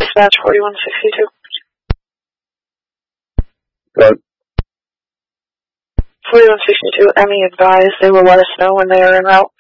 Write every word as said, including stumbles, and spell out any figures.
Dispatch forty-one sixty-two. Good. forty-one sixty-two, Emmy advised they will let us know when they are en route.